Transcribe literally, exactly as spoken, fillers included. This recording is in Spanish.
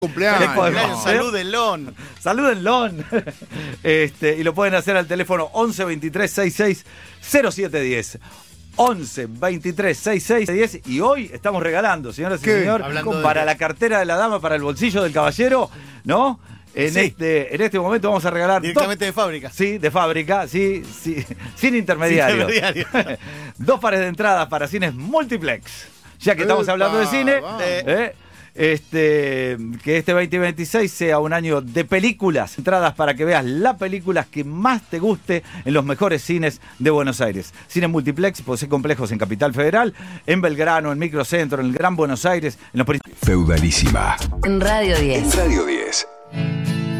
Cumpleaños. Cumpleaños. Salúdenlo. Salúdenlo. Este, y lo pueden hacer al teléfono once veintitrés sesenta y seis cero siete diez. once veintitrés sesenta y seis diez. Y hoy estamos regalando, señoras y señores, para la cartera de la dama, para el bolsillo del caballero, ¿no? En, sí. este, en este momento vamos a regalar directamente dos, de fábrica. Sí, de fábrica, sí, sí sin intermediarios. Sin intermediario. Dos pares de entradas para cines multiplex. Ya que estamos hablando de cine, eh, este, que este veinte veintiséis sea un año de películas. Entradas para que veas las películas que más te guste en los mejores cines de Buenos Aires. Cines multiplex, posee complejos en Capital Federal, en Belgrano, en Microcentro, en el Gran Buenos Aires, en los... Feudalísima. En Radio diez. En Radio diez.